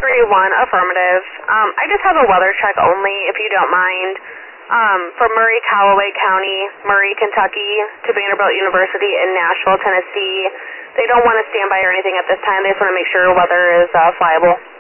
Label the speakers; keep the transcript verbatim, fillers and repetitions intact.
Speaker 1: three one, affirmative. Um, I just have a weather check only, if you don't mind. Um, from Murray, Callaway County, Murray, Kentucky, to Vanderbilt University in Nashville, Tennessee. They don't want to stand by or anything at this time. They just want to make sure weather is uh, flyable.